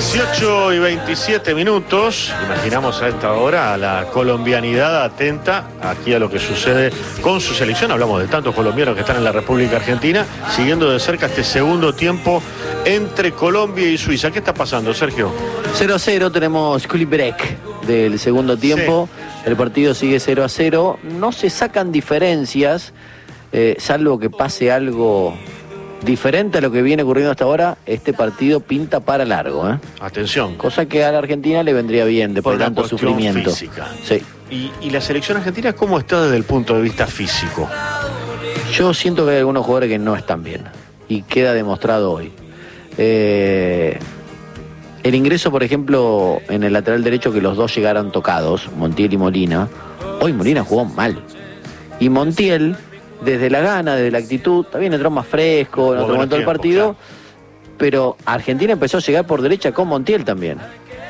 18 y 27 minutos. Imaginamos a esta hora a la colombianidad atenta aquí a lo que sucede con su selección. Hablamos de tantos colombianos que están en la República Argentina, siguiendo de cerca este segundo tiempo entre Colombia y Suiza. ¿Qué está pasando, Sergio? 0-0, tenemos break del segundo tiempo. Sí. El partido sigue 0-0. No se sacan diferencias, salvo que pase algo diferente a lo que viene ocurriendo hasta ahora. Este partido pinta para largo, ¿eh? Atención. Cosa que a la Argentina le vendría bien después de tanto sufrimiento. Física. Sí. ¿Y la selección argentina cómo está desde el punto de vista físico? Yo siento que hay algunos jugadores que no están bien. Y queda demostrado hoy. El ingreso, por ejemplo, en el lateral derecho, que los dos llegaron tocados, Montiel y Molina. Hoy Molina jugó mal. Y Montiel, desde la gana, desde la actitud, también entró más fresco en otro momento del partido, claro. Pero Argentina empezó a llegar por derecha con Montiel también.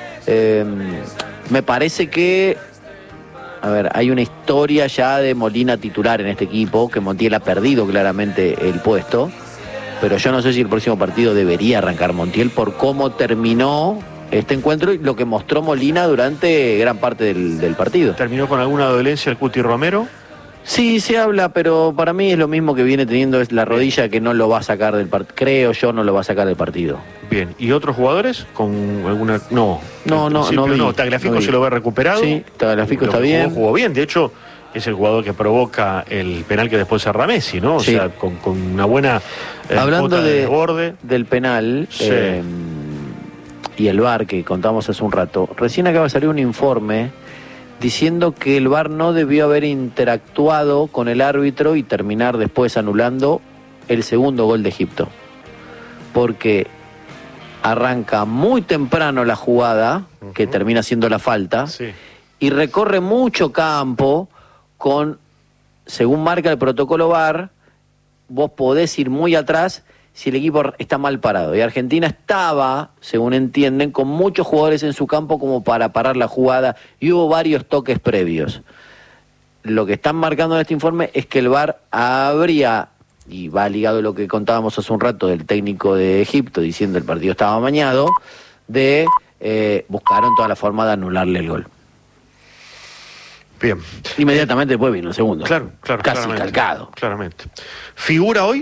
Me parece que, a ver, hay una historia ya de Molina titular en este equipo, que Montiel ha perdido claramente el puesto, pero yo no sé si el próximo partido debería arrancar Montiel por cómo terminó este encuentro y lo que mostró Molina durante gran parte del partido. ¿Terminó con alguna dolencia el Cuti Romero? Sí, se habla, pero para mí es lo mismo que viene teniendo es la rodilla, que no lo va a sacar del partido. Creo yo, no lo va a sacar del partido. Bien, ¿y otros jugadores con alguna...? No, Tagliafico no, se lo ve recuperado. Sí, Tagliafico está bien. Jugó bien, de hecho, es el jugador que provoca el penal que después cerra Messi, ¿no? O sí. sea, con una buena hablando de desborde. Del penal, sí. Y el VAR que contamos hace un rato, recién acaba de salir un informe diciendo que el VAR no debió haber interactuado con el árbitro y terminar después anulando el segundo gol de Egipto. Porque arranca muy temprano la jugada, que termina siendo la falta, sí. Y recorre mucho campo con, según marca el protocolo VAR, vos podés ir muy atrás si el equipo está mal parado. Y Argentina estaba, según entienden, con muchos jugadores en su campo como para parar la jugada, y hubo varios toques previos. Lo que están marcando en este informe es que el VAR habría, y va ligado a lo que contábamos hace un rato del técnico de Egipto diciendo el partido estaba amañado, buscaron toda la forma de anularle el gol. Bien. Inmediatamente después vino el segundo. Claro, casi calcado. Claramente. ¿Figura hoy?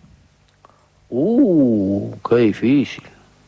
Qué difícil.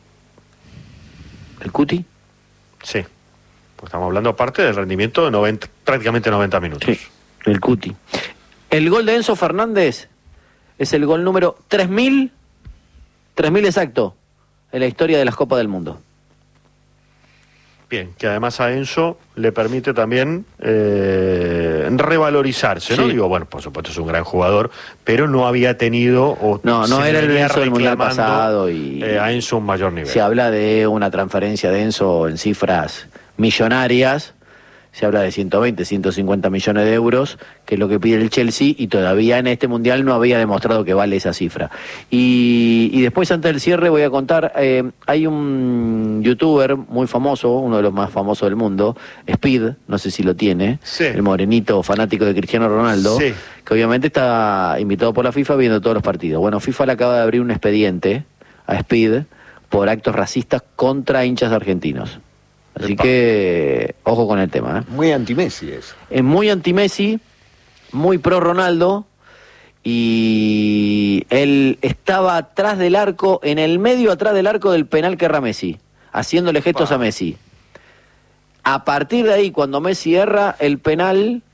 ¿El Cuti? Sí. Pues estamos hablando aparte del rendimiento de prácticamente 90 minutos. Sí, el Cuti. El gol de Enzo Fernández es el gol número 3000 exacto, en la historia de las Copas del Mundo. Bien, que además a Enzo le permite también revalorizarse, ¿no? Sí. Digo, bueno, por supuesto es un gran jugador, pero no había tenido... No era el Enzo del Mundial pasado y... a Enzo un mayor nivel. Se habla de una transferencia de Enzo en cifras millonarias, se habla de 120, 150 millones de euros, que es lo que pide el Chelsea, y todavía en este Mundial no había demostrado que vale esa cifra. Y después, antes del cierre, voy a contar, hay un youtuber muy famoso, uno de los más famosos del mundo, Speed, no sé si lo tiene, sí. El morenito fanático de Cristiano Ronaldo, sí. Que obviamente está invitado por la FIFA viendo todos los partidos. Bueno, FIFA le acaba de abrir un expediente a Speed por actos racistas contra hinchas argentinos. Así que, ojo con el tema, ¿eh? Muy anti-Messi es. Es muy anti-Messi, muy pro-Ronaldo, y él estaba atrás del arco, en el medio atrás del arco del penal que erra Messi, haciéndole gestos a Messi. A partir de ahí, cuando Messi erra el penal,